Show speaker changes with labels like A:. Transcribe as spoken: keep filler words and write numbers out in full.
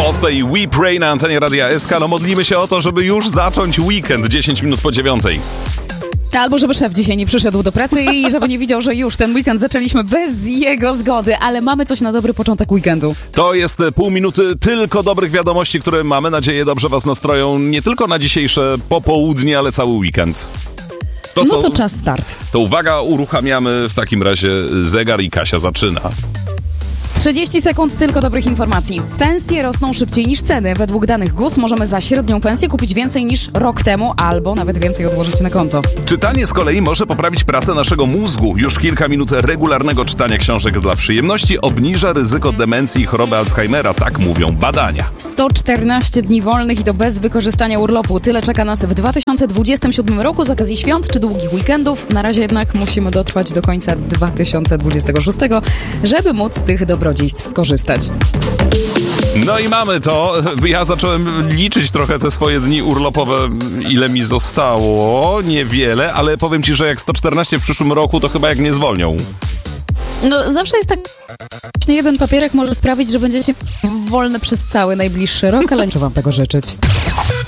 A: Coldplay, We Pray na antenie Radia S K. No modlimy się o to, żeby już zacząć weekend dziesięć minut po dziewiątej.
B: Albo żeby szef dzisiaj nie przyszedł do pracy i żeby nie widział, że już ten weekend zaczęliśmy bez jego zgody, ale mamy coś na dobry początek weekendu.
A: To jest pół minuty tylko dobrych wiadomości, które mamy nadzieję dobrze was nastroją nie tylko na dzisiejsze popołudnie, ale cały weekend.
B: To, no to czas start.
A: To uwaga, uruchamiamy w takim razie zegar i Kasia zaczyna.
B: trzydzieści sekund tylko dobrych informacji. Pensje rosną szybciej niż ceny. Według danych G U S możemy za średnią pensję kupić więcej niż rok temu, albo nawet więcej odłożyć na konto.
A: Czytanie z kolei może poprawić pracę naszego mózgu. Już kilka minut regularnego czytania książek dla przyjemności obniża ryzyko demencji i choroby Alzheimera, tak mówią badania.
B: sto czternaście dni wolnych i to bez wykorzystania urlopu. Tyle czeka nas w dwa tysiące dwudziestym siódmym roku z okazji świąt czy długich weekendów. Na razie jednak musimy dotrwać do końca dwa tysiące dwudziestego szóstego, żeby móc z tych dobrodziejstw skorzystać.
A: No i mamy to. Ja zacząłem liczyć trochę te swoje dni urlopowe, ile mi zostało. Niewiele, ale powiem ci, że jak sto czternaście w przyszłym roku, to chyba jak nie zwolnią.
B: No zawsze jest tak, właśnie jeden papierek może sprawić, że będziecie wolne przez cały najbliższy rok, ale nie chcę wam tego życzyć.